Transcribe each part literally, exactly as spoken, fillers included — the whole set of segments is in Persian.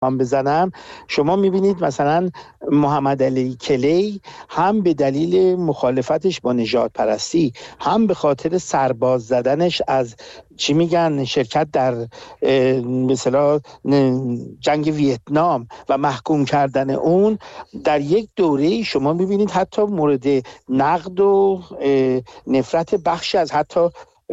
هم بزنم، شما میبینید مثلا محمد علی کلی هم به دلیل مخالفتش با نژاد پرستی، هم به خاطر سرباز زدنش از چی میگن شرکت در مثلا جنگ ویتنام و محکوم کردن اون، در یک دوره شما میبینید حتی مورد نقد و نفرت بخشی از حتی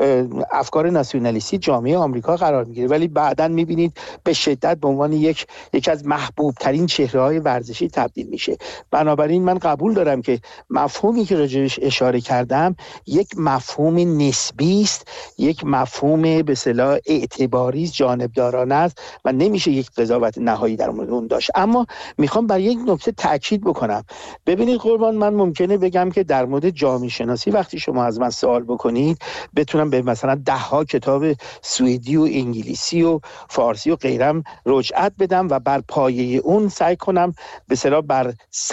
افکار ناسیونالیستی جامعه آمریکا قرار میگیره، ولی بعداً میبینید به شدت به عنوان یک یکی از محبوب ترین چهره‌های ورزشی تبدیل میشه. بنابراین من قبول دارم که مفهومی که راجعش اشاره کردم یک مفهوم نسبی است، یک مفهوم به اصطلاح اعتباری جانبدارانه است و نمیشه یک قضاوت نهایی در مورد اون داشت. اما میخوام بر یک نکته تاکید بکنم. ببینید قربان، من ممکنه بگم که در مورد جامعه شناسی وقتی شما از من سوال بکنید بتونم به مثلا ده ها کتاب سوئدی و انگلیسی و فارسی و غیرم رجعت بدم و بر پایه اون سعی کنم به اصطلاح بر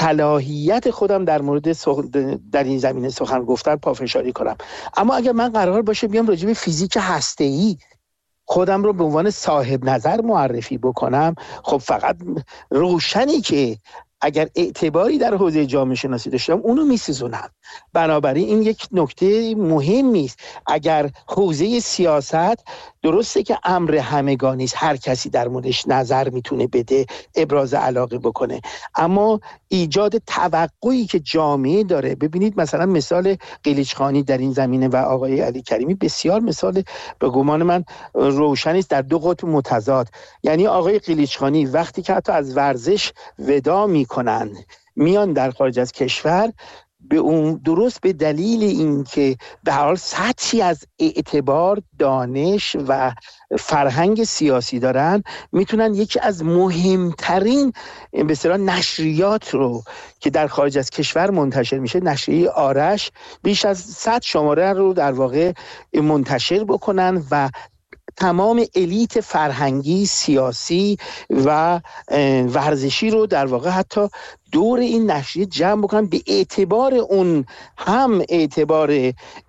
صلاحیت خودم در مورد سخ... در این زمینه سخن گفتن پافشاری کنم. اما اگر من قرار باشه بیام راجع به فیزیک هسته‌ای خودم رو به عنوان صاحب نظر معرفی بکنم، خب فقط روشنی که اگر اعتباری در حوزه جامعه شناسی داشتم اونو میسوزونم. بنابراین این یک نکته مهمی است. اگر حوزه سیاست درسته که امر همگانی است، هر کسی در موردش نظر میتونه بده، ابراز علاقه بکنه، اما ایجاد توقعی که جامعه داره. ببینید مثلا مثال قلیچخانی در این زمینه و آقای علی کریمی بسیار مثال به گمان من روشنی است در دو قطب متضاد. یعنی آقای قلیچخانی وقتی که حتی از ورزش وداع میکنن میان در خارج از کشور، به اون درست به دلیل اینکه به هر حال سطحی از اعتبار، دانش و فرهنگ سیاسی دارن، میتونن یکی از مهمترین به اصطلاح نشریات رو که در خارج از کشور منتشر میشه، نشریه آرش، بیش از صد شماره رو در واقع منتشر بکنن و تمام الیت فرهنگی، سیاسی و ورزشی رو در واقع حتی دور این نشریه جمع بکنن، به اعتبار اون هم اعتبار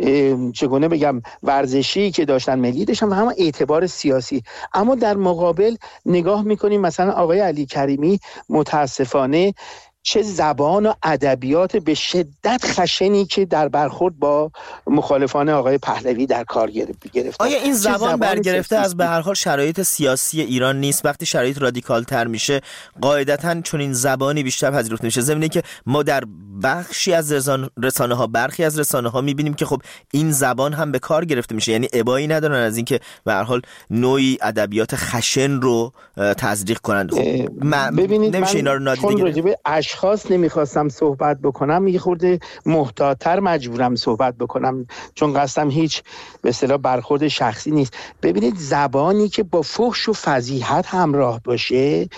چگونه بگم ورزشی که داشتن ملی داشتن و هم اعتبار سیاسی. اما در مقابل نگاه میکنیم مثلا آقای علی کریمی متاسفانه چه زبان و ادبیات به شدت خشنی که در برخورد با مخالفان آقای پهلوی در کار گرفت. آیا این زبان برگرفته از به هر حال شرایط سیاسی ایران نیست؟ وقتی شرایط رادیکال تر میشه قاعدتاً چون این زبانی بیشتر پذیرفته میشه، ضمن که ما در بخشی از رسانه ها برخی از رسانه ها میبینیم که خب این زبان هم به کار گرفته میشه، یعنی ابایی ندارن از اینکه به هر حال نوعی ادبیات خشن رو تزریق کنند. خب ببینید نمیشه اینا رو نادیده گرفت. خاص نمیخواستم صحبت بکنم، یه خورده محتاط‌تر مجبورم صحبت بکنم چون قصدم هیچ به اصطلاح برخورد شخصی نیست. ببینید زبانی که با فحش و فضیحت همراه باشه،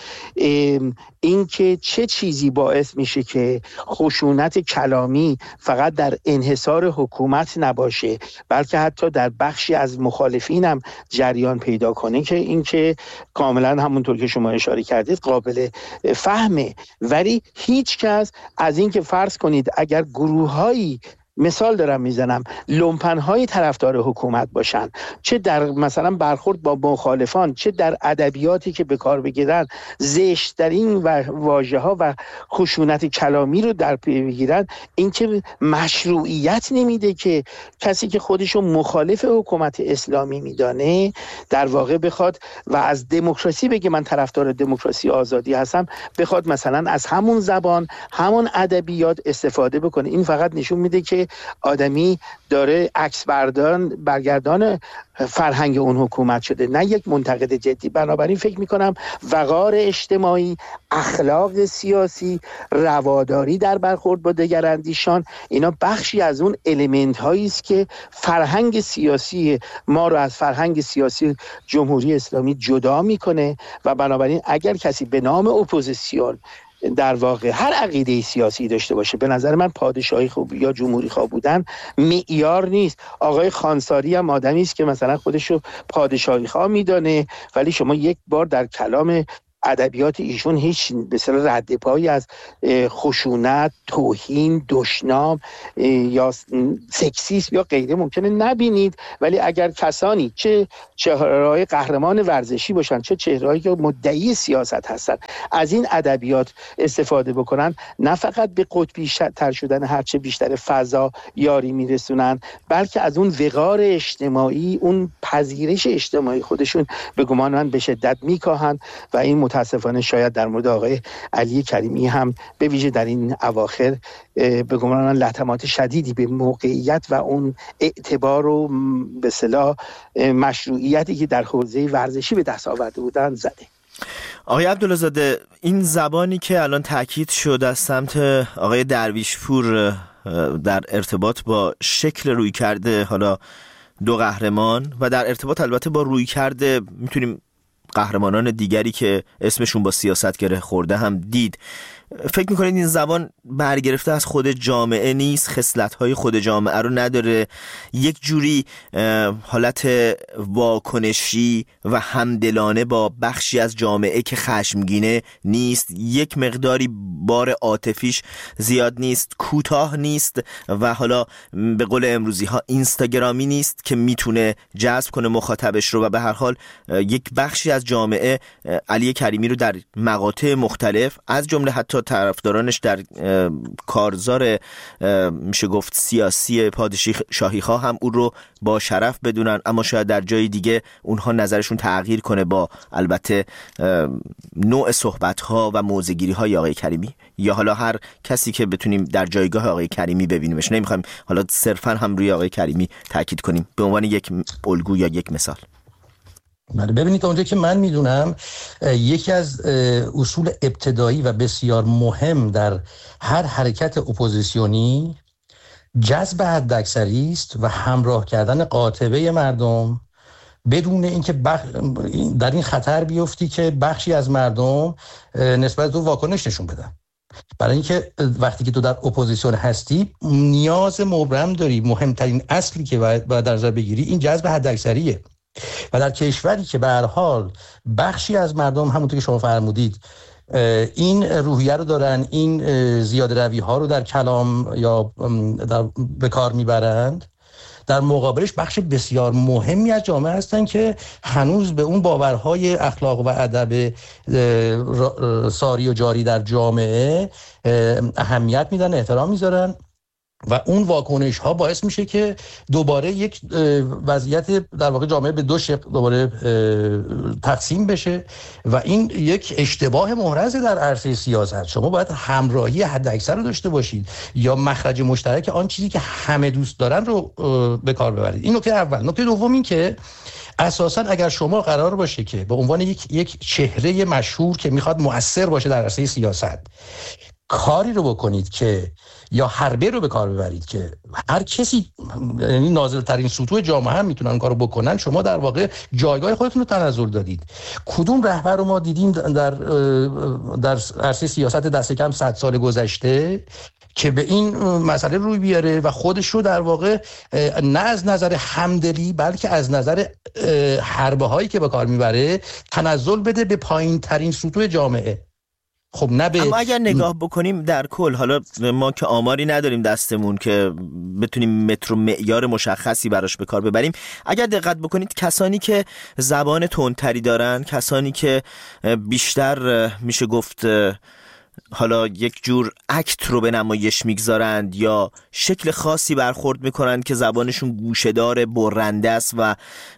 این که چه چیزی باعث میشه که خشونت کلامی فقط در انحصار حکومت نباشه بلکه حتی در بخشی از مخالفین هم جریان پیدا کنه، که این که کاملا همونطور که شما اشاره کردید قابل فهمه. ولی هیچ کس از این که فرض کنید اگر گروه‌هایی، مثال دارم میزنم، لومپن‌های طرفدار حکومت باشن، چه در مثلا برخورد با مخالفان، چه در ادبیاتی که به کار بگیرن زشت‌ترین واژه‌ها و خشونت کلامی رو در پی بگیرن، این که مشروعیت نمیده که کسی که خودشو مخالف حکومت اسلامی میدانه در واقع بخواد و از دموکراسی بگه من طرفدار دموکراسی آزادی هستم، بخواد مثلا از همون زبان، همون ادبیات استفاده بکنه. این فقط نشون میده که آدمی داره عکس بردان برگردان فرهنگ اون حکومت شده، نه یک منتقد جدی. بنابراین فکر میکنم وقار اجتماعی، اخلاق سیاسی، رواداری در برخورد با دگراندیشان، اینا بخشی از اون الیمنت هایی است که فرهنگ سیاسی ما رو از فرهنگ سیاسی جمهوری اسلامی جدا میکنه. و بنابراین اگر کسی به نام اپوزیسیون در واقع هر عقیده سیاسی داشته باشه، به نظر من پادشاهی خوب یا جمهوری خواه بودن معیار نیست. آقای خانساری هم آدمی است که مثلا خودشو پادشاهی خواه میدانه، ولی شما یک بار در کلام ادبیات ایشون هیچ به اصطلاح رد پایی از خشونت، توهین، دشنام یا سکسیسم یا غیره ممکنه نبینید. ولی اگر کسانی چه چهره‌های قهرمان ورزشی باشن، چه چهره‌هایی که مدعی سیاست هستن، از این ادبیات استفاده بکنن، نه فقط به قطبی تر شدن هرچه بیشتر فضا یاری میرسونن، بلکه از اون وقار اجتماعی، اون پذیرش اجتماعی خودشون به گمان من به شدت میکاهن. و این متاسفانه شاید در مورد آقای علی کریمی هم به ویژه در این اواخر به گمان من لطمات شدیدی به موقعیت و اون اعتبار و به اصطلاح مشروعیتی که در حوزه ورزشی به دست آورده بودن زده. آقای عبدالله زاده، این زبانی که الان تاکید شد از سمت آقای درویشپور در ارتباط با شکل روی کرده حالا دو قهرمان و در ارتباط البته با روی کرده میتونیم قهرمانان دیگری که اسمشون با سیاست گره خورده هم دید، فکر میکنید این زبان برگرفته از خود جامعه نیست؟ خصلت‌های خود جامعه رو نداره؟ یک جوری حالت واکنشی و همدلانه با بخشی از جامعه که خشمگینه نیست؟ یک مقداری بار عاطفیش زیاد نیست؟ کوتاه نیست و حالا به قول امروزی ها اینستاگرامی نیست که میتونه جذب کنه مخاطبش رو؟ و به هر حال یک بخشی از جامعه علی کریمی رو در مقاطع مختلف از جمله حتی طرفدارانش در کارزار میشه گفت سیاسی پادشاهی شاهی ها هم اون رو با شرف بدونن، اما شاید در جای دیگه اونها نظرشون تغییر کنه با البته نوع صحبت ها و موضع‌گیری های آقای کریمی، یا حالا هر کسی که بتونیم در جایگاه آقای کریمی ببینیمش. نمیخوایم حالا صرفا هم روی آقای کریمی تاکید کنیم، به عنوان یک الگو یا یک مثال. بله، ببینید اونجا که من میدونم یکی از اصول ابتدایی و بسیار مهم در هر حرکت اپوزیسیونی جذب حداکثری است و همراه کردن قاطبه مردم بدون اینکه بخ... در این خطر بیفتی که بخشی از مردم نسبت به واکنش نشون بدن. برای اینکه وقتی که تو در اپوزیسیون هستی نیاز مبرم داری، مهمترین اصلی که باید در نظر بگیری این جذب حداکثریه. و در کشوری که به هر حال بخشی از مردم همونطور که شما فرمودید این روحیه رو دارن، این زیاده روی ها رو در کلام یا در به کار میبرند، در مقابلش بخش بسیار مهمی از جامعه هستن که هنوز به اون باورهای اخلاق و ادب ساری و جاری در جامعه اهمیت میدن، احترام میذارن و اون واکنش ها باعث میشه که دوباره یک وضعیت در واقع جامعه به دو شق دوباره تقسیم بشه و این یک اشتباه محرز در عرصه سیاست. شما باید همراهی حداکثر رو داشته باشید یا مخرج مشترک آن چیزی که همه دوست دارن رو به کار ببرید. این نکته اول. نکته دوم این که اساساً اگر شما قرار باشه که به عنوان یک یک چهره مشهور که میخواد مؤثر باشه در عرصه سیاست کاری رو بکنید که یا حربه رو به کار ببرید که هر کسی، یعنی نازل‌ترین سطوح جامعه هم میتونن کارو بکنن، شما در واقع جایگاه خودتون رو تنزل دادید. کدوم رهبر رو ما دیدیم در در عرصه سیاست دست کم صد سال گذشته که به این مسئله روی بیاره و خودش رو در واقع نه از نظر همدلی بلکه از نظر حربه هایی که به کار میبره تنزل بده به پایین ترین سطوح جامعه؟ خب نه به... اما اگر نگاه بکنیم در کل، حالا ما که آماری نداریم دستمون که بتونیم متر و معیار مشخصی براش به کار ببریم، اگر دقت بکنید کسانی که زبان تندتری دارن، کسانی که بیشتر میشه گفت حالا یک جور اکت رو به نمایش میگذارند یا شکل خاصی برخورد میکنند که زبانشون گوشه‌دار، برنده است و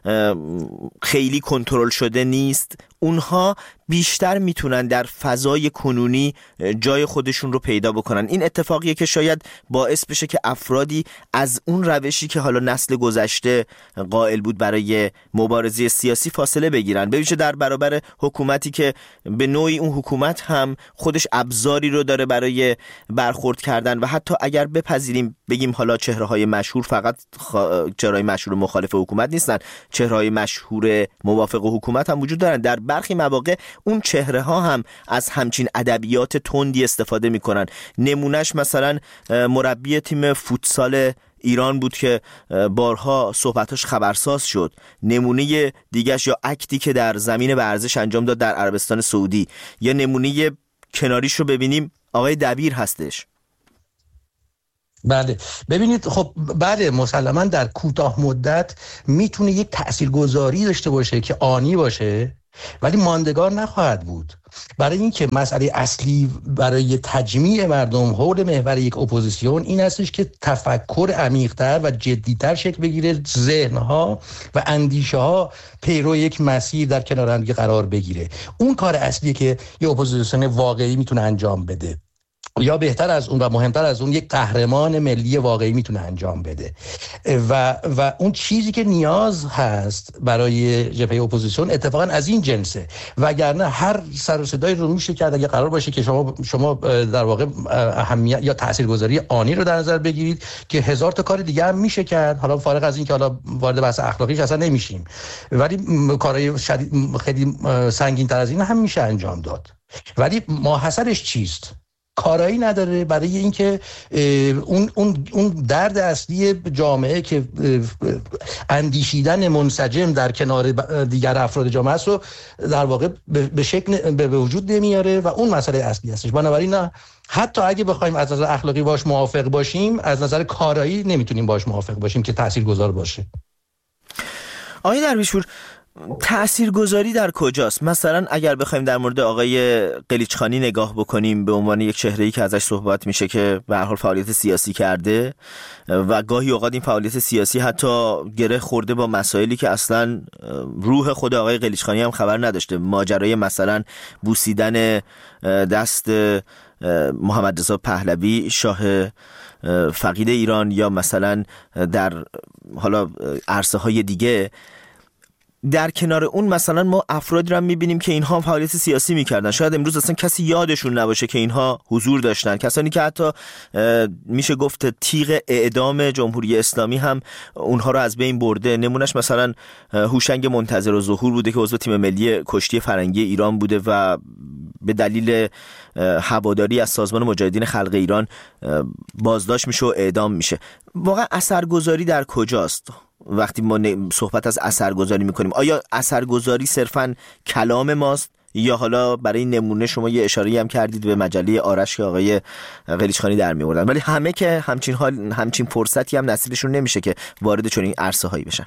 خیلی کنترل شده نیست، اونها بیشتر میتونن در فضای کنونی جای خودشون رو پیدا بکنن. این اتفاقیه که شاید باعث بشه که افرادی از اون روشی که حالا نسل گذشته قائل بود برای مبارزه سیاسی فاصله بگیرن، به ویژه در برابر حکومتی که به نوعی اون حکومت هم خودش ابزاری رو داره برای برخورد کردن و حتی اگر بپذیریم بگیم حالا چهره‌های مشهور فقط خا... چهره‌های مشهور مخالف حکومت نیستن، چهره‌های مشهور موافق حکومت هم وجود دارن، در برخی مواقع اون چهره ها هم از همچین ادبیات تندی استفاده میکنن. نمونهش مثلا مربی تیم فوتسال ایران بود که بارها صحبتاش خبرساز شد. نمونه دیگهش یا اکتی که در زمین ورزش انجام داد در عربستان سعودی، یا نمونه کناریش رو ببینیم آقای دبیر هستش. بله ببینید، خب بله مسلما در کوتاه مدت میتونه یک تاثیرگذاری داشته باشه که آنی باشه، ولی ماندگار نخواهد بود. برای اینکه مسئله اصلی برای تجمیع مردم حول محور یک اپوزیسیون این هستش که تفکر عمیق‌تر و جدی‌تر شکل بگیره، ذهن‌ها و اندیشه‌ها پیرو یک مسیر در کنار هم قرار بگیره. اون کار اصلیه که یه اپوزیسیون واقعی میتونه انجام بده، یا بهتر از اون و مهمتر از اون یک قهرمان ملی واقعی میتونه انجام بده. و و اون چیزی که نیاز هست برای جبهه اپوزیسیون اتفاقا از این جنسه، وگرنه هر سر و صدایی رو میشه کرد اگه قرار باشه که شما شما در واقع اهمیت یا تاثیرگذاری آنی رو در نظر بگیرید که هزار تا کار دیگه هم میشه کرد، حالا فارغ از این که حالا وارد بحث اخلاقیش اصلا نمیشیم، ولی کارهای شدید خیلی سنگین تر از این هم میشه انجام داد. ولی ماحصلش چیست؟ کارایی نداره برای اینکه اون اون اون درد اصلی جامعه که اندیشیدن منسجم در کنار دیگر افراد جامعه است رو در واقع به شکل به وجود نمیاره و اون مسئله اصلی هستش. بنابراین نه، حتی اگه بخوایم از نظر اخلاقی باش موافق باشیم، از نظر کارایی نمیتونیم باش موافق باشیم که تاثیرگذار باشه. آقای درویشپور، تاثیرگذاری در کجاست؟ مثلا اگر بخوایم در مورد آقای قلیچخانی نگاه بکنیم به عنوان یک چهره‌ای که ازش صحبت میشه که به هر حال فعالیت سیاسی کرده و گاهی اوقات این فعالیت سیاسی حتی گره خورده با مسائلی که اصلا روح خود آقای قلیچخانی هم خبر نداشته، ماجرای مثلا بوسیدن دست محمد رضا پهلوی شاه فقید ایران، یا مثلا در حالا عرصه های دیگه. در کنار اون مثلا ما افرادی رو میبینیم که اینها فعالیت سیاسی میکردن، شاید امروز اصلا کسی یادشون نباشه که اینها حضور داشتن، کسانی که حتی میشه گفت تیغ اعدام جمهوری اسلامی هم اونها رو از بین برده. نمونش مثلا هوشنگ منتظر و ظهور بوده که عضو تیم ملی کشتی فرنگی ایران بوده و به دلیل هواداری از سازمان مجاهدین خلق ایران بازداشت میشه و اعدام میشه. واقعا اثرگذاری در کجاست وقتی ما صحبت از اثرگذاری میکنیم؟ آیا اثرگذاری صرفاً کلام ماست، یا حالا برای نمونه شما یه اشاره‌ای هم کردید به مجله آرش که آقای قلیچخانی در می‌آوردن، ولی همه که همچین حال همچین فرصتی هم نصیبشون نمیشه که وارد چنین عرصه‌هایی بشن.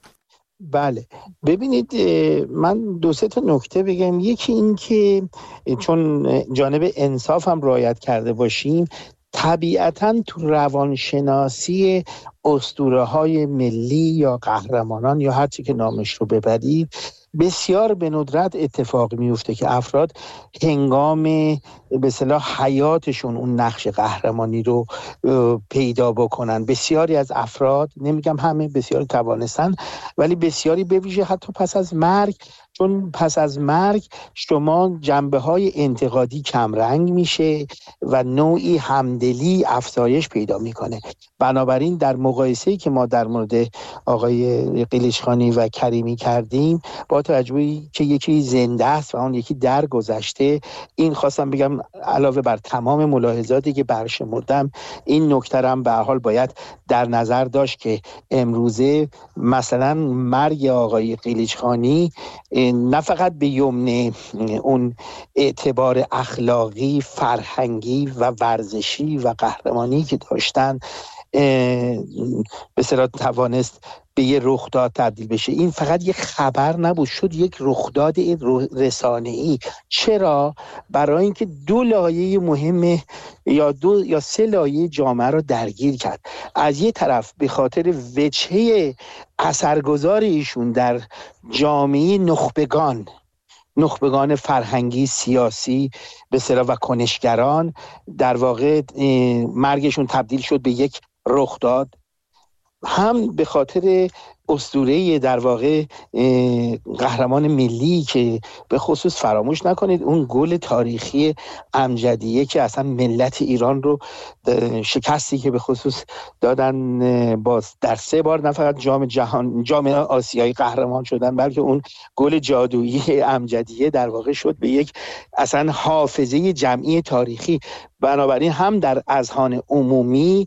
بله ببینید، من دو سه تا نکته بگم. یکی این که چون جانب انصاف هم رعایت کرده باشیم، طبیعتاً تو روانشناسی اسطوره‌های ملی یا قهرمانان یا هر چی که نامش رو ببرید، بسیار به ندرت اتفاق میفته که افراد هنگام به اصطلاح حیاتشون اون نقش قهرمانی رو پیدا بکنن. بسیاری از افراد، نمیگم همه، بسیاری توانستن، ولی بسیاری به ویژه حتی پس از مرگ، چون پس از مرگ شما جنبه‌های انتقادی کمرنگ میشه و نوعی همدلی افزایش پیدا میکنه. بنابراین در مقایسه‌ای که ما در مورد آقای قلیچخانی و کریمی کردیم، با توجه که یکی زنده است و اون یکی درگذشته، این خواستم بگم علاوه بر تمام ملاحظاتی که برشمردم، این نکته هم به هر حال باید در نظر داشت که امروزه مثلا مرگ آقای قلیچخانی نه فقط به یمن اون اعتبار اخلاقی، فرهنگی و ورزشی و قهرمانی که داشتن به صورت توانست به یه رخداد تبدیل بشه، این فقط یک خبر نبود، شد یک رخداد رسانه‌ای. چرا؟ برای اینکه دو لایه مهم یا دو یا سه لایه جامعه رو درگیر کرد. از یه طرف به خاطر وجهه اثرگذار ایشون در جامعه نخبگان نخبگان فرهنگی، سیاسی به اصطلاح و کنشگران، در واقع مرگشون تبدیل شد به یک رخداد، هم به خاطر اسطوره در واقع قهرمان ملی که به خصوص فراموش نکنید اون گل تاریخی امجدیه که اصلا ملت ایران رو شکستی که به خصوص دادن، باز در سه بار نه فقط جام جهان، جام آسیایی قهرمان شدن، بلکه اون گل جادویی امجدیه در واقع شد به یک اصلا حافظه جمعی تاریخی. بنابراین هم در اذهان عمومی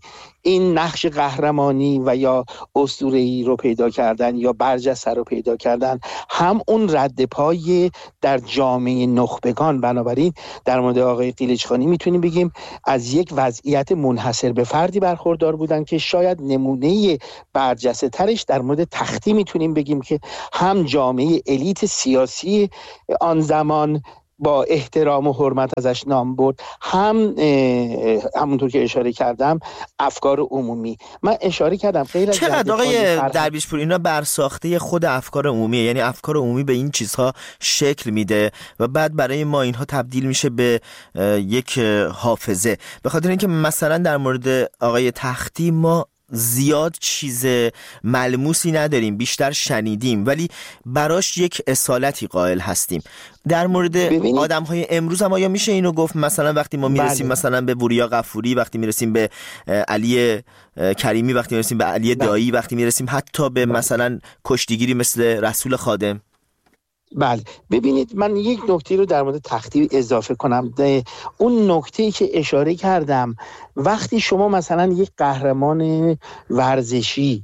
این نقش قهرمانی و یا اسطوره‌ای رو پیدا کردن یا برجسته رو پیدا کردن، هم اون رد پای در جامعه نخبگان. بنابراین در مورد آقای قیلچخانی میتونیم بگیم از یک وضعیت منحصر به فردی برخوردار بودن که شاید نمونه برجسته ترش در مورد تختی میتونیم بگیم که هم جامعه الیت سیاسی آن زمان با احترام و حرمت ازش نام برد، هم همونطور که اشاره کردم افکار عمومی. من اشاره کردم غیر از چقدر آقای درویشپور اینا برساخته خود افکار عمومیه، یعنی افکار عمومی به این چیزها شکل میده و بعد برای ما اینها تبدیل میشه به یک حافظه. به خاطر اینکه مثلا در مورد آقای تختی ما زیاد چیز ملموسی نداریم، بیشتر شنیدیم، ولی براش یک اصالتی قائل هستیم. در مورد آدم‌های امروز هم آیا میشه اینو گفت؟ مثلا وقتی ما میرسیم بله. مثلا به وریا غفوری، وقتی میرسیم به علی کریمی، وقتی میرسیم به علی بله. دایی، وقتی میرسیم حتی به بله. مثلا کشتیگیری مثل رسول خادم. بله ببینید، من یک نکته رو در مورد تختی اضافه کنم. اون نکته‌ای که اشاره کردم، وقتی شما مثلا یک قهرمان ورزشی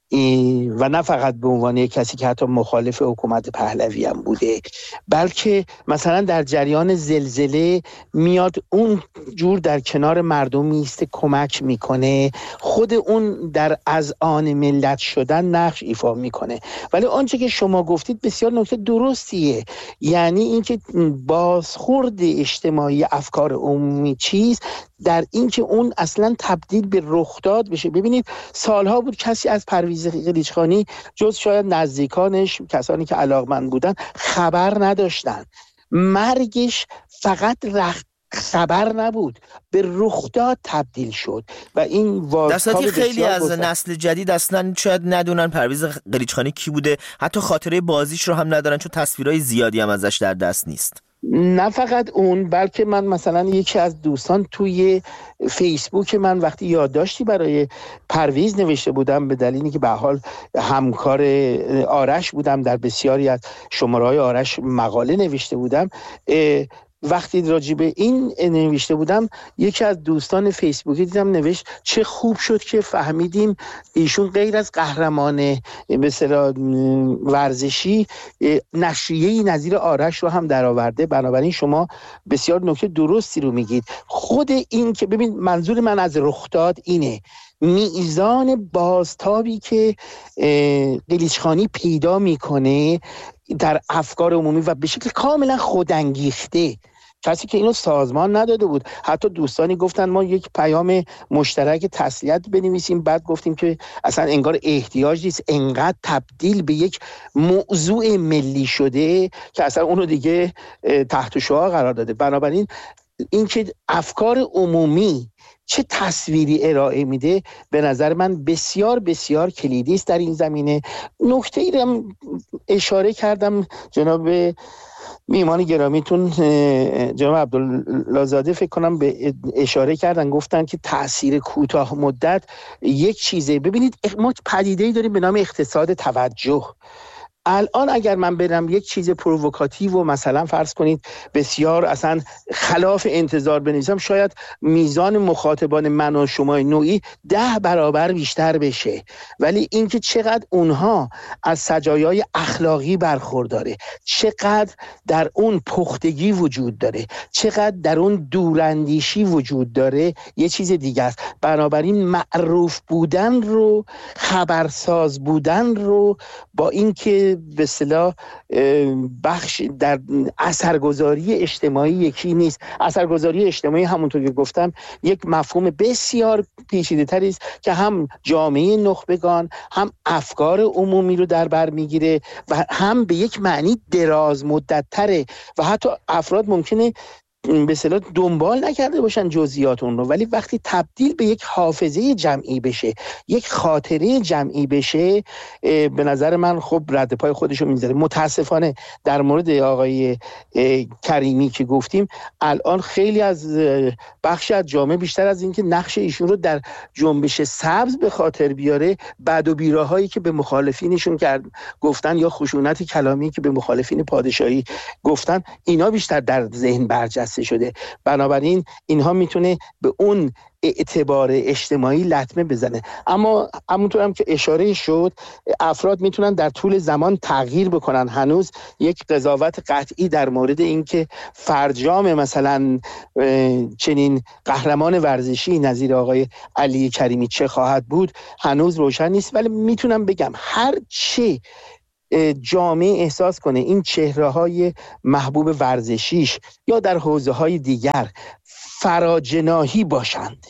و نه فقط به عنوان کسی که حتی مخالف حکومت پهلوی هم بوده، بلکه مثلا در جریان زلزله میاد اون جور در کنار مردم میسته، کمک میکنه، خود اون در اذعان ملت شدن نقش ایفا میکنه. ولی آنچه که شما گفتید بسیار نکته درستیه، یعنی اینکه بازخورد اجتماعی افکار عمومی چیز در این که اون اصلا تبدیل به رخداد بشه. ببینید سالها بود کسی از پرویز قلیچخانی جز شاید نزدیکانش، کسانی که علاقمند بودن، خبر نداشتن. مرگش فقط رخ خبر نبود، به رخداد تبدیل شد و این واقعا خیلی از بسن. نسل جدید اصلا شاید ندونن پرویز قلیچخانی کی بوده، حتی خاطره بازیش رو هم ندارن، چون تصویرهای زیادی هم ازش در دست نیست. نه فقط اون، بلکه من مثلا یکی از دوستان توی فیسبوک من وقتی یادداشتی برای پرویز نوشته بودم، به دلیلی که به حال همکار آرش بودم، در بسیاری از شماره‌های آرش مقاله نوشته بودم، وقتی راجع به این نوشته بودم یکی از دوستان فیسبوکی دیدم نوشت چه خوب شد که فهمیدیم ایشون غیر از قهرمان به اصطلاح ورزشی نشریه‌ای نظیر آرش رو هم درآورده. بنابراین شما بسیار نکته درستی رو میگید. خود این که ببین، منظور من از رخداد اینه، میزان بازتابی که قلیچخانی پیدا میکنه در افکار عمومی و به شکل کاملا خودانگیخته، کسی که اینو سازمان نداده بود. حتی دوستانی گفتن ما یک پیام مشترک تسلیت بنویسیم، بعد گفتیم که اصلا انگار احتیاج نیست، انقدر تبدیل به یک موضوع ملی شده که اصلا اونو دیگه تحت شعاع قرار داده. بنابراین اینکه افکار عمومی چه تصویری ارائه میده به نظر من بسیار بسیار کلیدی است در این زمینه. نکته‌ای رو اشاره کردم جناب میهمان گرامیتون، جناب عبدالله‌زاده فکر کنم به اشاره کردن، گفتن که تأثیر کوتاه مدت یک چیزه. ببینید ما پدیده‌ای داریم به نام اقتصاد توجه. الان اگر من برم یک چیز پرووکاتیو و مثلا فرض کنید بسیار اصلا خلاف انتظار بنویسم، شاید میزان مخاطبان من و شما نوعی ده برابر بیشتر بشه، ولی اینکه چقدر اونها از سجایای اخلاقی برخورداره، چقدر در اون پختگی وجود داره، چقدر در اون دوراندیشی وجود داره، یه چیز دیگه است. بنابراین معروف بودن رو، خبرساز بودن رو با اینکه به اصطلاح بخش در اثرگذاری اجتماعی یکی نیست. اثرگذاری اجتماعی همونطور که گفتم یک مفهوم بسیار پیچیده‌تری است که هم جامعه نخبگان، هم افکار عمومی رو در بر میگیره و هم به یک معنی دراز مدت تره و حتی افراد ممکنه به اصطلاح دنبال نکرده باشن جزئیات اون رو، ولی وقتی تبدیل به یک حافظه جمعی بشه، یک خاطره جمعی بشه، به نظر من خب رد پای خودش رو میذاره. متاسفانه در مورد آقای کریمی که گفتیم، الان خیلی از بخش از جامعه بیشتر از اینکه نقش ایشون رو در جنبش سبز به خاطر بیاره، بد و بیراهایی که به مخالفینشون کرد گفتن یا خشونت کلامی که به مخالفین پادشاهی گفتن، اینا بیشتر در ذهن برجسته. بسته شده. بنابراین اینها میتونه به اون اعتبار اجتماعی لطمه بزنه. اما همونطور هم که اشاره شد، افراد میتونن در طول زمان تغییر بکنن. هنوز یک قضاوت قطعی در مورد اینکه فرجام مثلا چنین قهرمان ورزشی نظیر آقای علی کریمی چه خواهد بود هنوز روشن نیست، ولی میتونم بگم هر چه جامعه احساس کنه این چهره‌های محبوب ورزشیش یا در حوزه‌های دیگر فراجناحی باشند،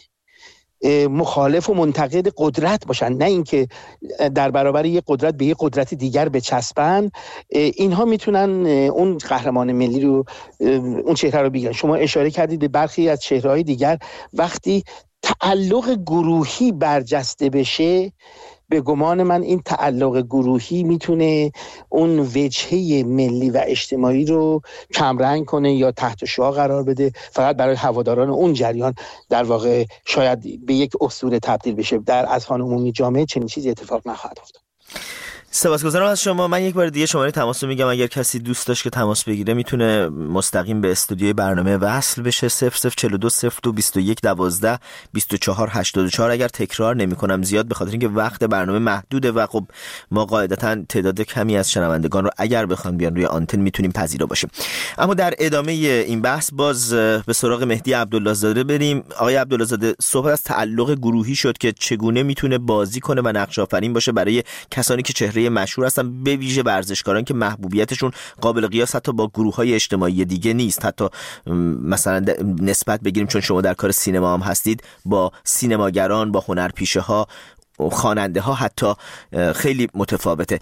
مخالف و منتقد قدرت باشند، نه اینکه در برابر یک قدرت به یک قدرت دیگر بچسبند، اینها میتونن اون قهرمان ملی رو، اون چهره رو بگیرن. شما اشاره کردید به برخی از چهره‌های دیگر وقتی تعلق گروهی برجسته بشه، به گمان من این تعلق گروهی میتونه اون وجهه ملی و اجتماعی رو کمرنگ کنه یا تحت شعاع قرار بده، فقط برای هواداران اون جریان در واقع شاید به یک اسطوره تبدیل بشه. در اذهان عمومی جامعه چنین چیزی اتفاق نخواهد افتاد. سپاسگزارم از شما. من یک بار دیگه شماره تماس رو میگم، اگر کسی دوست داشت که تماس بگیره میتونه مستقیم به استودیوی برنامه وصل بشه. صفر صفر چهل و دو صفر دو بیست و یک دوازده بیست و چهار هشتاد و چهار. اگر تکرار نمی کنم زیاد به خاطر اینکه وقت برنامه محدوده و خب ما قاعدتا تعداد کمی از شنوندگان رو اگر بخوان بیان روی آنتن میتونیم پذیرا باشیم. اما در ادامه این بحث باز به سراغ مهدی عبدالله زاده بریم. آقای عبدالله زاده، صحبت از تعلق گروهی شد که چگونه میتونه بازی کنه و نقش آفرین باشه برای کسانی که چهره مشهور هستن، به ویژه ورزشکاران که محبوبیتشون قابل قیاس حتی با گروه‌های اجتماعی دیگه نیست. حتی مثلا نسبت بگیریم، چون شما در کار سینما هم هستید، با سینماگران، با هنرپیشه‌ها، خواننده‌ها حتی خیلی متفاوته.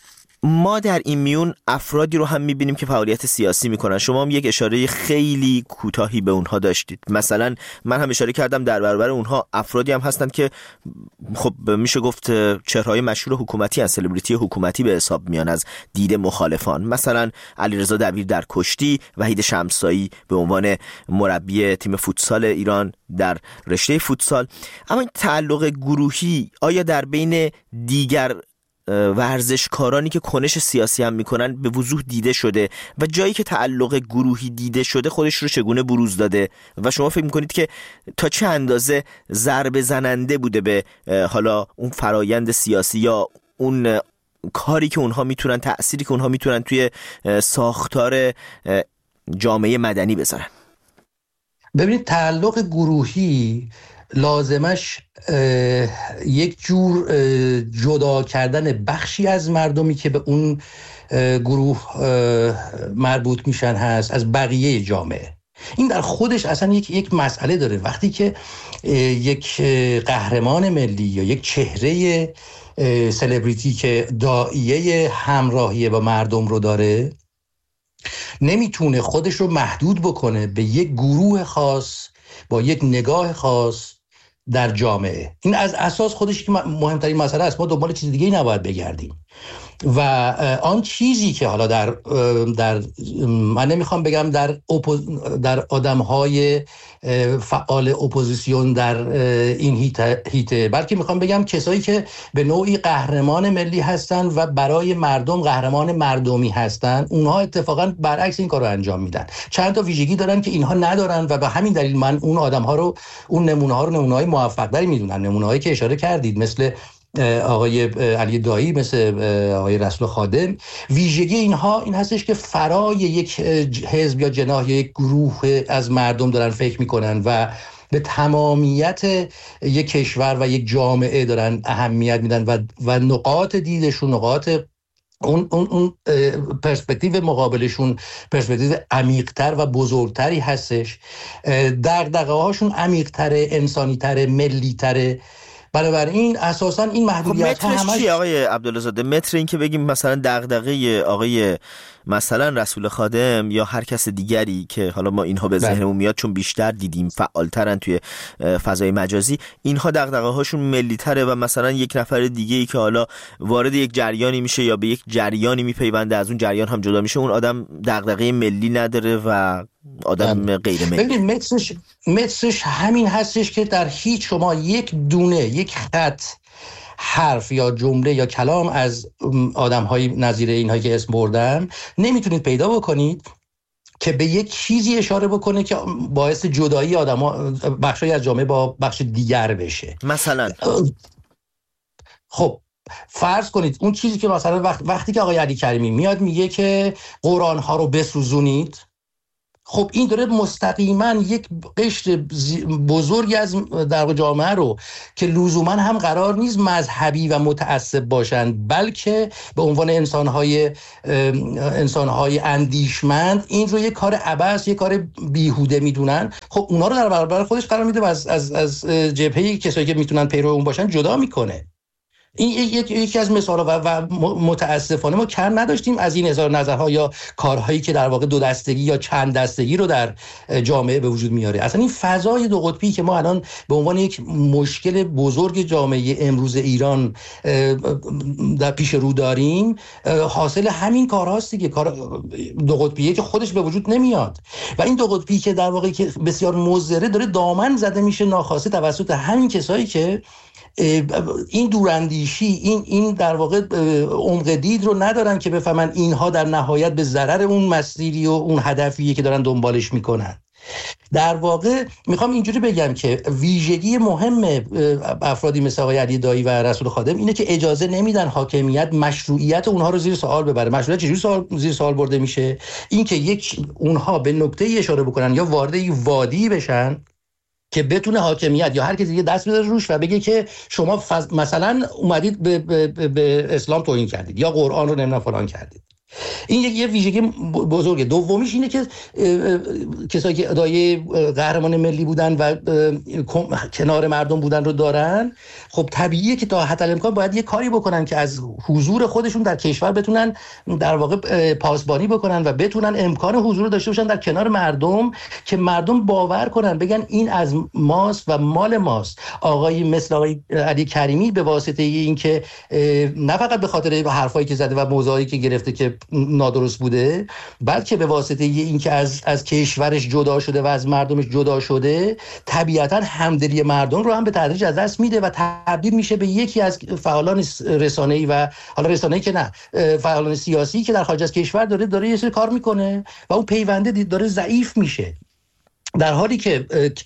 ما در این میون افرادی رو هم میبینیم که فعالیت سیاسی میکنن. شما هم یک اشاره خیلی کوتاهی به اونها داشتید. مثلا من هم اشاره کردم در برابر اونها افرادی هم هستند که خب میشه گفت چهره‌های مشهور حکومتی هستند، سلبریتی حکومتی به حساب میان از دید مخالفان. مثلا علیرضا دبیر در کشتی، وحید شمسایی به عنوان مربی تیم فوتسال ایران در رشته فوتسال. اما این تعلق گروهی آیا در بین دیگر ورزشکارانی که کنش سیاسی هم میکنن به وضوح دیده شده و جایی که تعلق گروهی دیده شده خودش رو چگونه بروز داده و شما فکر میکنید که تا چه اندازه ضربه زننده بوده به حالا اون فرایند سیاسی یا اون کاری که اونها میتونن، تأثیری که اونها میتونن توی ساختار جامعه مدنی بذارن؟ ببینید، تعلق گروهی لازمش یک جور جدا کردن بخشی از مردمی که به اون گروه مربوط میشن هست از بقیه جامعه. این در خودش اصلا یک یک مسئله داره. وقتی که یک قهرمان ملی یا یک چهره سلبریتی که داعیه همراهی با مردم رو داره نمیتونه خودش رو محدود بکنه به یک گروه خاص با یک نگاه خاص در جامعه. این از اساس خودش که مهمترین مسئله است. ما دنبال چیز دیگه ای نباید بگردیم و آن چیزی که حالا در در من نمیخوام بگم در اپوز... در آدم‌های فعال اپوزیسیون در این هیته, هیته بلکه میخوام بگم کسایی که به نوعی قهرمان ملی هستن و برای مردم قهرمان مردمی هستن، اونها اتفاقا برعکس این کارو انجام میدن. چند تا ویژگی دارن که اینها ندارن و به همین دلیل من اون آدم‌ها رو، اون نمونه‌ها رو نمونه‌های موفق‌تری میدونم. نمونه‌هایی که اشاره کردید مثل آقای علی دایی، مثل آقای رسول خادم، ویژگی اینها این هستش که فرای یک حزب یا جناح یا یک گروه از مردم دارن فکر میکنن و به تمامیت یک کشور و یک جامعه دارن اهمیت میدن و و نقاط دیدشون، نقاط اون اون اون پرسپکتیو مقابلشون پرسپکتیو عمیق‌تر و بزرگتری هستش. دغدغه‌هاشون عمیق‌تره، انسانی‌تره، ملی‌تره. بنابراین اساساً این محدودیت ها همش چی آقای عبدالله زاده؟ متر این که بگیم مثلا دغدغه آقای مثلا رسول خادم یا هر کس دیگری که حالا ما اینها به ذهنمون میاد چون بیشتر دیدیم فعالترن توی فضای مجازی، اینها دغدغه هاشون ملی تره و مثلا یک نفر دیگه ای که حالا وارد یک جریانی میشه یا به یک جریانی میپیونده از اون جریان هم جدا میشه، اون آدم دغدغه ملی نداره و آدم غیر ملی. ببینید مترش مترش همین هستش که در هیچ شما یک دونه یک خط حرف یا جمله یا کلام از آدم‌های نظیر اینهایی که اسم بردم نمیتونید پیدا بکنید که به یک چیزی اشاره بکنه که باعث جدایی آدم‌ها، بخشی از جامعه با بخش دیگر بشه. مثلا خب فرض کنید اون چیزی که مثلا وقت وقتی که آقای علی کریمی میاد میگه که قرآن ها رو بسوزونید، خب این داره مستقیما یک قشر بزرگی از در جامعه رو که لزوما هم قرار نیست مذهبی و متعصب باشند، بلکه به عنوان انسان‌های انسان‌های اندیشمند این رو یک کار عبث، یک کار بیهوده میدونن، خب اونا رو در برابر خودش قرار میده و از از از جبهه کسایی که میتونن پیرو اون باشن جدا میکنه. این یک یکی از مثال‌ها و, و متاسفانه ما کم نداشتیم از این هزار نظرها یا کارهایی که در واقع دو دستگی یا چند دستگی رو در جامعه به وجود میاره. اصلا این فضای دو قطبی که ما الان به عنوان یک مشکل بزرگ جامعه امروز ایران در پیش رو داریم حاصل همین کارهاست دیگه، کار دو قطبیه که خودش به وجود نمیاد و این دو قطبی که در واقع که بسیار مضره داره دامن زده میشه ناخواسته توسط همین کسایی که این دوراندیشی، این این در واقع عمق دید رو ندارن که بفهمن اینها در نهایت به ضرر اون مسیری و اون هدفیه که دارن دنبالش میکنن. در واقع میخوام اینجوری بگم که ویژگی مهم افرادی مثل آقای علی دایی و رسول خادم اینه که اجازه نمیدن حاکمیت مشروعیت اونها رو زیر سوال ببره. مشروعیت چجوری سوال زیر سوال برده میشه؟ این که یک اونها به نقطه‌ای اشاره بکنن یا وارد وادی بشن که بتونه حاکمیت یا هر کسی دیگه دست بذاره روش و بگه که شما فز... مثلا اومدید به, به, به اسلام توهین کردید یا قرآن رو نمیدونم فلان کردید. این یه ویژگی بزرگه. دومیش اینه که کسایی که ادعای قهرمان ملی بودن و کنار مردم بودن رو دارن، خب طبیعیه که تا حد الامکان باید یه کاری بکنن که از حضور خودشون در کشور بتونن در واقع پاسبانی بکنن و بتونن امکان حضور داشته باشن در کنار مردم که مردم باور کنن، بگن این از ماست و مال ماست. آقای مثل آقای علی کریمی به واسطه این که نه فقط به خاطر حرفایی که زده و موضوعی که گرفته که نادرست بوده، بلکه به واسطه این که از از کشورش جدا شده و از مردمش جدا شده، طبیعتا همدلی مردم رو هم به تدریج از دست میده و تبدیل میشه به یکی از فعالان رسانه‌ای و حالا رسانه‌ای که نه فعالان سیاسی که در خارج از کشور داره داره یه سری کار میکنه و اون پیونده داره ضعیف میشه، در حالی که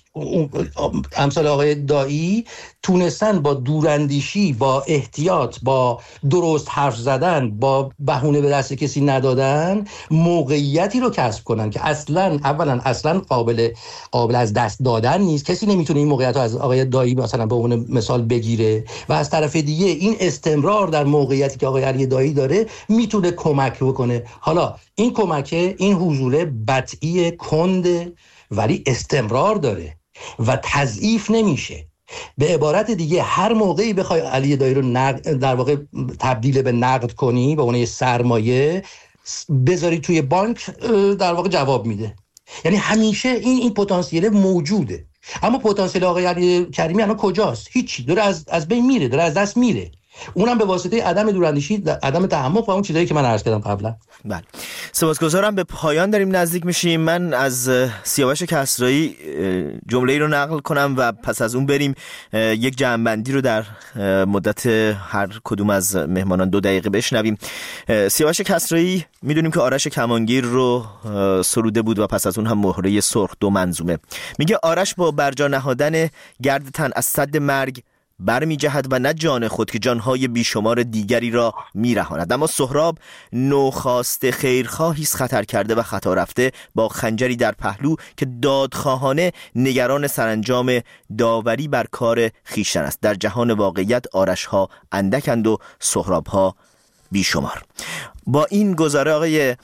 امثال آقای دایی تونستن با دوراندیشی، با احتیاط، با درست حرف زدن، با بهونه به دست کسی ندادن موقعیتی رو کسب کنن که اصلا اولا اصلا قابل قابل از دست دادن نیست. کسی نمیتونه این موقعیت رو از آقای دایی مثلا به عنوان مثال بگیره و از طرف دیگه این استمرار در موقعیتی که آقای علی دایی داره میتونه کمک بکنه. حالا این کمکه، این حضور بطئی کنده ولی استمرار داره و تضعیف نمیشه. به عبارت دیگه هر موقعی بخوای علی دایی رو نقد در واقع تبدیل به نقد کنی، به اون یه سرمایه بذاری توی بانک، در واقع جواب میده. یعنی همیشه این این پتانسیل موجوده. اما پتانسیل آقای علی کریمی الان کجاست؟ هیچی، داره از از بین میره، داره از دست میره. اونم به واسطه عدم دوراندیشی، عدم تحمق و اون چیزایی که من عرض کردم قبلا. بله، سپاسگزارم. به پایان داریم نزدیک میشیم. من از سیاوش کسرایی جمله‌ای رو نقل کنم و پس از اون بریم یک جمع‌بندی رو در مدت هر کدوم از مهمانان دو دقیقه بشنویم. سیاوش کسرایی میدونیم که آرش کمانگیر رو سروده بود و پس از اون هم مهره سرخ، دو منظومه. میگه آرش با برجا نهادن گرد تن از سد مرگ برمی جهد و نه جان خود که جانهای بیشمار دیگری را می رهاند. اما سهراب نوخاسته خیرخواهی خطر کرده و خطا رفته با خنجری در پهلو که دادخواهانه نگران سرانجام داوری بر کار خویشتن است. در جهان واقعیت آرش ها اندکند و سهراب ها بیشمار. با این گزاره آقای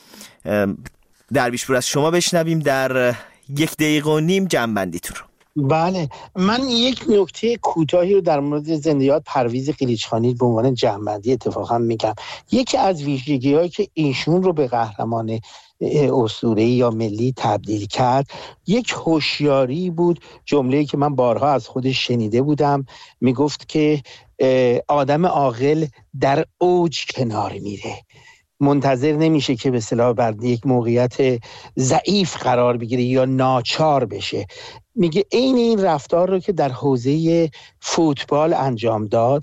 درویشپور از شما بشنویم در یک دقیقه و نیم جمع‌بندیتون رو. بله، من یک نکته کوتاهی رو در مورد زندیات پرویز قلیچخانی به عنوان جمع‌بندی اتفاقا میگم. یکی از ویژگی‌هایی که ایشون رو به قهرمان اسطوره‌ای یا ملی تبدیل کرد یک هوشیاری بود. جمله‌ای که من بارها از خودش شنیده بودم، میگفت که آدم عاقل در اوج کنار میره، منتظر نمیشه که به اصطلاح بر یک موقعیت ضعیف قرار بگیره یا ناچار بشه. میگه عین این رفتار رو که در حوزه فوتبال انجام داد،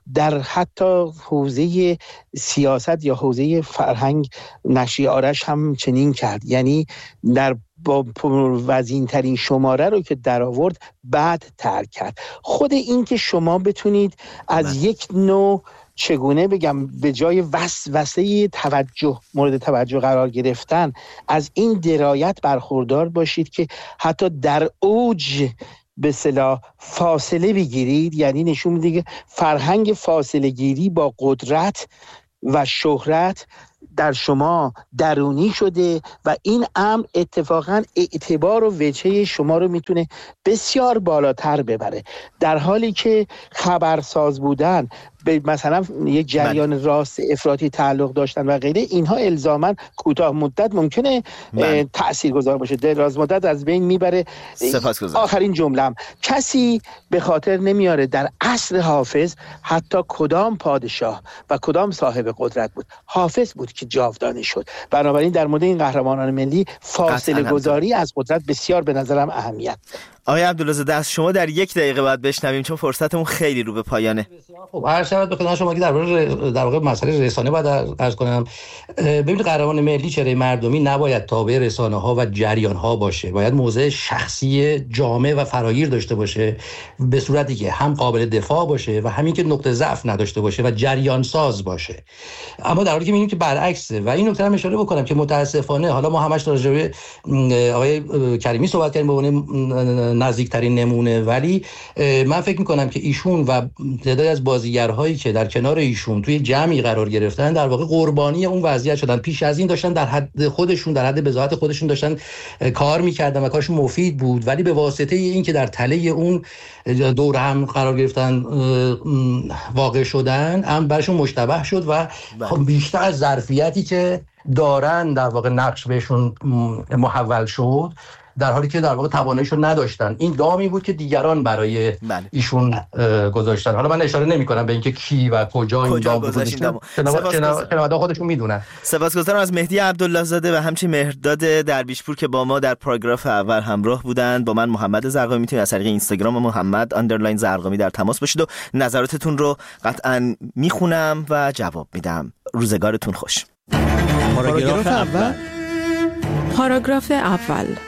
در حتی حوزه سیاست یا حوزه فرهنگ نشی آرش هم چنین کرد. یعنی در با وزین ترین شماره رو که در آورد بعد ترک کرد. خود این که شما بتونید از من. یک نوع چگونه بگم به جای وسوسه توجه مورد توجه قرار گرفتن از این درایت برخوردار باشید که حتی در اوج به اصطلاح فاصله بگیرید، یعنی نشون میده که فرهنگ فاصله گیری با قدرت و شهرت در شما درونی شده و این امر اتفاقا اعتبار و وجهه شما رو میتونه بسیار بالاتر ببره، در حالی که خبرساز بودن به مثلا یک جریان راست افراطی تعلق داشتن و غیره، اینها الزاما کوتاه مدت ممکنه تاثیرگذار باشه، دراز مدت از بین میبره. آخرین جمله‌ام، کسی به خاطر نمیاره در عصر حافظ حتی کدام پادشاه و کدام صاحب قدرت بود، حافظ بود که جاودانه شد. بنابراین در مورد این قهرمانان ملی فاصله گذاری از قدرت بسیار به نظرم اهمیت. آقای عبدالله از شما در یک دقیقه باید بشنویم چون فرصتمون خیلی رو به پایانه. خب هر شب به خدمت شما که در واقع در واقع مسئله رسانه باید عرض کنم. ببینید قهرمان ملی چهره مردمی نباید تابع رسانه ها و جریان ها باشه، باید موضع شخصی جامع و فراگیر داشته باشه، به صورتی که هم قابل دفاع باشه و همین که نقطه ضعف نداشته باشه و جریان ساز باشه. اما در حالی که می‌بینیم که برعکسه و این نکته رو اشاره بکنم که متاسفانه حالا ما همش راجع به آقای کریمی صحبت کردیم به عنوان نزدیکترین نمونه، ولی من فکر می‌کنم که ایشون و تعدادی از بازیگرهایی که در کنار ایشون توی جمعی قرار گرفتن در واقع قربانی اون وضعیت شدن. پیش از این داشتن در حد خودشون در حد بضاعت خودشون داشتن کار می‌کردن و کارشون مفید بود، ولی به واسطه این که در تله اون دور هم قرار گرفتن واقع شدن، هم برشون مشتبه شد و بیشتر از ظرفیتی که دارن در واقع نقش بهشون محول شد، در حالی که در واقع تواناییشو نداشتن. این دامی بود که دیگران برای بله. ایشون گذاشتن. حالا من اشاره نمی‌کنم به اینکه کی و کجا این دام گذاشتن، شنونده خودشون میدونن. سپاسگزارم از مهدی عبدالله زاده و همچنین مهرداد درویشپور که با ما در پاراگراف اول همراه بودند. با من محمد زرقامی میتونید از طریق اینستاگرام محمد آندرلاین زرقامی در تماس باشید و نظراتتون رو قطعاً میخونم و جواب میدم. روزگارتون خوش. پاراگراف اول. پاراگراف اول